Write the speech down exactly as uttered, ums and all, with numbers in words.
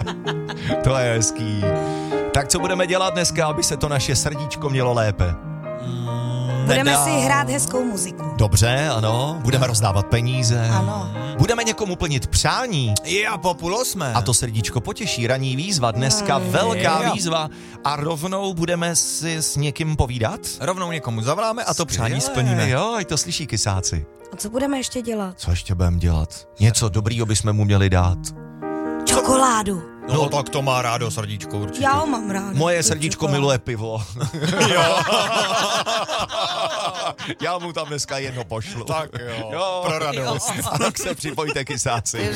To je hezký. Tak co budeme dělat dneska, aby se to naše srdíčko mělo lépe? Budeme Nedá. si hrát hezkou muziku. Dobře, ano. Budeme rozdávat peníze. Ano. Budeme někomu plnit přání. Já po půl osmé. A to srdíčko potěší. Ranní výzva. Dneska Mm. velká Jo. výzva. A rovnou budeme si s někým povídat. Rovnou někomu zavoláme a to přání Skvělé, splníme. Jo, ať to slyší kysáci. A co budeme ještě dělat? Co ještě budeme dělat? Něco dobrýho bychom mu měli dát. Čokoládu. No, no tak to má rádo srdíčko určitě. Já ho mám ráda. Moje tu srdíčko čokoládu. miluje pivo. Já mu tam dneska jedno pošlu. Tak jo, Jo. pro radost. A tak se připojte kysáci.